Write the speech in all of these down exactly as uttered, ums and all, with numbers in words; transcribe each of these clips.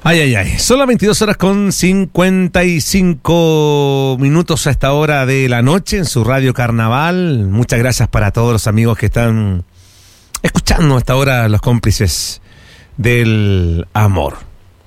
Ay, ay, ay. Son las veintidós horas con cincuenta y cinco minutos a esta hora de la noche en su Radio Carnaval. Muchas gracias para todos los amigos que están escuchando a esta hora, los cómplices del amor.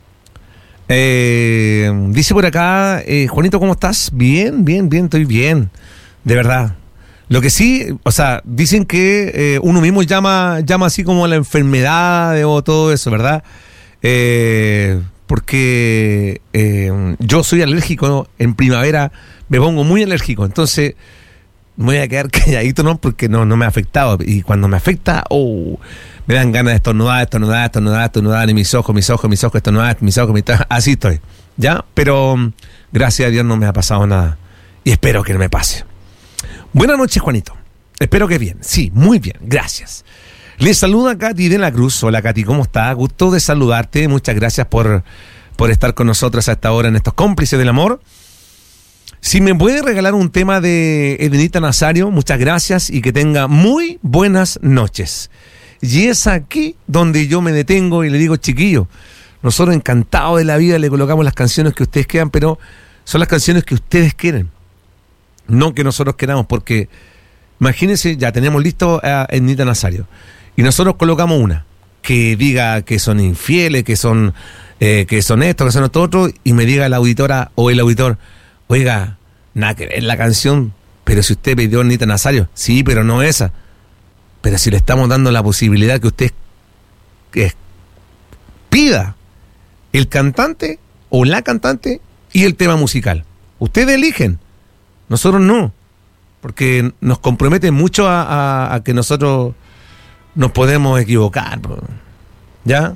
Eh, dice por acá, eh, Juanito, ¿cómo estás? Bien, bien, bien, estoy bien. De verdad. Lo que sí, o sea, dicen que eh, uno mismo llama, llama así como la enfermedad o todo eso, ¿verdad? Eh, porque eh, yo soy alérgico, ¿no? En primavera me pongo muy alérgico, entonces me voy a quedar calladito, ¿no? Porque no, no me ha afectado, y cuando me afecta, oh, me dan ganas de estornudar, estornudar, estornudar, estornudar, y mis ojos, mis ojos, mis ojos, estornudar, mis ojos, mis ojos, así estoy, ¿ya? Pero gracias a Dios no me ha pasado nada, y espero que no me pase. Buenas noches, Juanito, espero que bien, sí, muy bien, gracias. Les saluda Katy de la Cruz. Hola, Katy, ¿cómo está? Gusto de saludarte. Muchas gracias por, por estar con nosotros a esta hora en estos cómplices del amor. Si me puede regalar un tema de Edenita Nazario, muchas gracias y que tenga muy buenas noches. Y es aquí donde yo me detengo y le digo, chiquillo, nosotros encantados de la vida le colocamos las canciones que ustedes quieran, pero son las canciones que ustedes quieren, no que nosotros queramos, porque imagínense, ya tenemos listo a Edenita Nazario. Y nosotros colocamos una que diga que son infieles, que son eh, que son esto, que son esto otro, y me diga la auditora o el auditor, oiga, nada que ver la canción, pero si usted pidió a Edenita Nazario, sí, pero no esa. Pero si le estamos dando la posibilidad que usted que pida el cantante o la cantante y el tema musical. Ustedes eligen, nosotros no, porque nos compromete mucho a, a, a que nosotros nos podemos equivocar, ¿ya?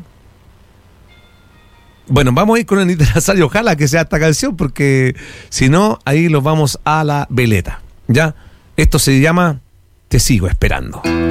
Bueno, vamos a ir con Edenita Nazario, ojalá que sea esta canción, porque si no, ahí los vamos a la veleta, ¿ya? Esto se llama Te sigo esperando.